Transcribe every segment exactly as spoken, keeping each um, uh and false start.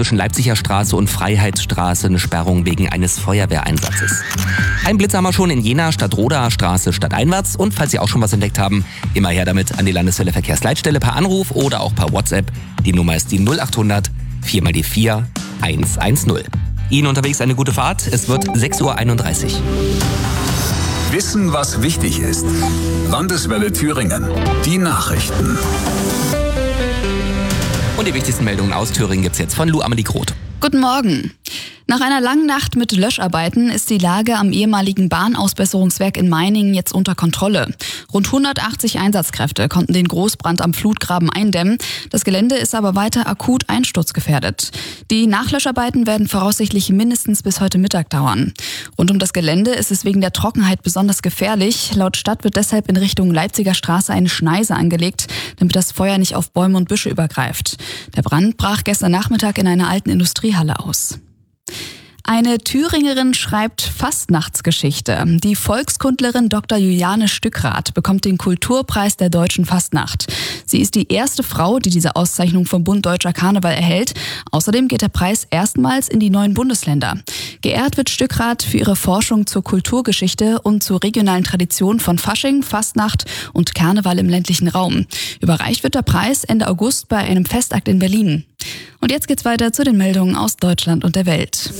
zwischen Leipziger Straße und Freiheitsstraße eine Sperrung wegen eines Feuerwehreinsatzes. Ein Blitz haben wir schon in Jena, Stadtroda Straße stadteinwärts. Und falls Sie auch schon was entdeckt haben, immer her damit an die Landeswelle Verkehrsleitstelle per Anruf oder auch per WhatsApp. Die Nummer ist die null achthundert vier mal die vier eins eins null. Ihnen unterwegs eine gute Fahrt. Es wird sechs Uhr einunddreißig. Wissen, was wichtig ist. Landeswelle Thüringen. Die Nachrichten. Und die wichtigsten Meldungen aus Thüringen gibt's jetzt von Lou Amelie Groth. Guten Morgen. Nach einer langen Nacht mit Löscharbeiten ist die Lage am ehemaligen Bahnausbesserungswerk in Meiningen jetzt unter Kontrolle. Rund hundertachtzig Einsatzkräfte konnten den Großbrand am Flutgraben eindämmen. Das Gelände ist aber weiter akut einsturzgefährdet. Die Nachlöscharbeiten werden voraussichtlich mindestens bis heute Mittag dauern. Rund um das Gelände ist es wegen der Trockenheit besonders gefährlich. Laut Stadt wird deshalb in Richtung Leipziger Straße eine Schneise angelegt, damit das Feuer nicht auf Bäume und Büsche übergreift. Der Brand brach gestern Nachmittag in einer alten Industriehalle aus. Eine Thüringerin schreibt Fastnachtsgeschichte. Die Volkskundlerin Doktor Juliane Stückrath bekommt den Kulturpreis der deutschen Fastnacht. Sie ist die erste Frau, die diese Auszeichnung vom Bund Deutscher Karneval erhält. Außerdem geht der Preis erstmals in die neuen Bundesländer. Geehrt wird Stückrath für ihre Forschung zur Kulturgeschichte und zur regionalen Tradition von Fasching, Fastnacht und Karneval im ländlichen Raum. Überreicht wird der Preis Ende August bei einem Festakt in Berlin. Und jetzt geht's weiter zu den Meldungen aus Deutschland und der Welt.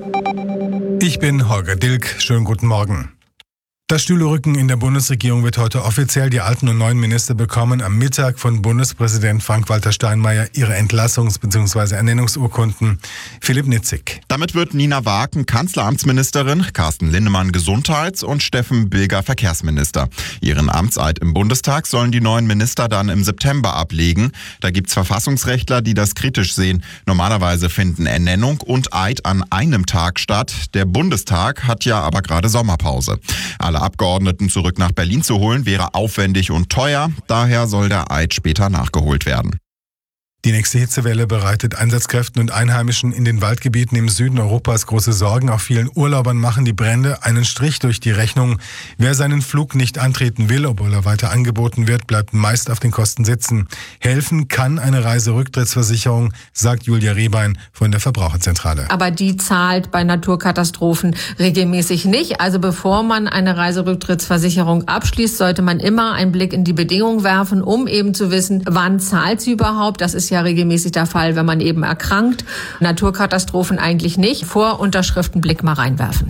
Ich bin Holger Dilk. Schönen guten Morgen. Das Stühlerücken in der Bundesregierung wird heute offiziell. Die alten und neuen Minister bekommen am Mittag von Bundespräsident Frank-Walter Steinmeier ihre Entlassungs- bzw. Ernennungsurkunden. Philipp Nitzig. Damit wird Nina Waaken Kanzleramtsministerin, Carsten Linnemann Gesundheits- und Steffen Bilger Verkehrsminister. Ihren Amtseid im Bundestag sollen die neuen Minister dann im September ablegen. Da gibt's Verfassungsrechtler, die das kritisch sehen. Normalerweise finden Ernennung und Eid an einem Tag statt. Der Bundestag hat ja aber gerade Sommerpause. Alle Abgeordneten zurück nach Berlin zu holen, wäre aufwendig und teuer. Daher soll der Eid später nachgeholt werden. Die nächste Hitzewelle bereitet Einsatzkräften und Einheimischen in den Waldgebieten im Süden Europas große Sorgen. Auch vielen Urlaubern machen die Brände einen Strich durch die Rechnung. Wer seinen Flug nicht antreten will, obwohl er weiter angeboten wird, bleibt meist auf den Kosten sitzen. Helfen kann eine Reiserücktrittsversicherung, sagt Julia Rehbein von der Verbraucherzentrale. Aber die zahlt bei Naturkatastrophen regelmäßig nicht. Also bevor man eine Reiserücktrittsversicherung abschließt, sollte man immer einen Blick in die Bedingungen werfen, um eben zu wissen, wann zahlt sie überhaupt. Das ist ja regelmäßig der Fall, wenn man eben erkrankt. Naturkatastrophen eigentlich nicht. Vor Unterschriftenblick mal reinwerfen.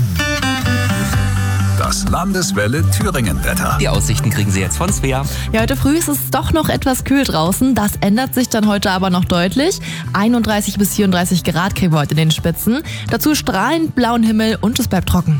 Das Landeswelle Thüringen-Wetter. Die Aussichten kriegen Sie jetzt von Svea. Ja, heute früh ist es doch noch etwas kühl draußen. Das ändert sich dann heute aber noch deutlich. einunddreißig bis vierunddreißig Grad kriegen wir heute in den Spitzen. Dazu strahlend blauen Himmel und es bleibt trocken.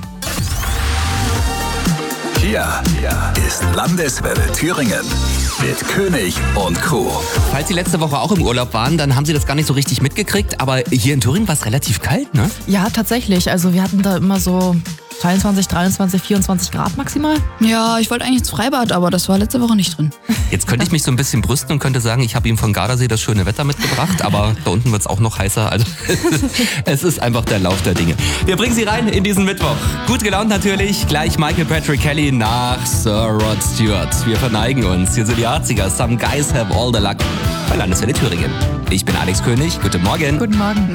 Hier ist Landeswelle Thüringen mit König und Crew. Falls Sie letzte Woche auch im Urlaub waren, dann haben Sie das gar nicht so richtig mitgekriegt. Aber hier in Thüringen war es relativ kalt, ne? Ja, tatsächlich. Also wir hatten da immer so zweiundzwanzig, dreiundzwanzig, vierundzwanzig Grad maximal. Ja, ich wollte eigentlich ins Freibad, aber das war letzte Woche nicht drin. Jetzt könnte ich mich so ein bisschen brüsten und könnte sagen, ich habe ihm von Gardasee das schöne Wetter mitgebracht, aber da unten wird es auch noch heißer. Also es ist einfach der Lauf der Dinge. Wir bringen Sie rein in diesen Mittwoch. Gut gelaunt natürlich. Gleich Michael Patrick Kelly nach Sir Rod Stewart. Wir verneigen uns. Hier sind die achtziger. Some guys have all the luck bei Landeswelle Thüringen. Ich bin Alex König. Guten Morgen. Guten Morgen.